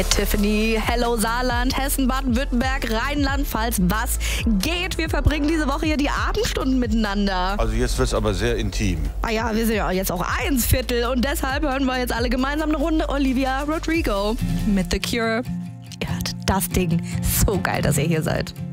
Tiffany, hello Saarland, Hessen, Baden-Württemberg, Rheinland-Pfalz, was geht? Wir verbringen diese Woche hier die Abendstunden miteinander. Also jetzt wird es aber sehr intim. Ah ja, wir sind ja jetzt auch 1/4 und deshalb hören wir jetzt alle gemeinsam eine Runde Olivia Rodrigo mit The Cure. Ihr hört das Ding. So geil, dass ihr hier seid.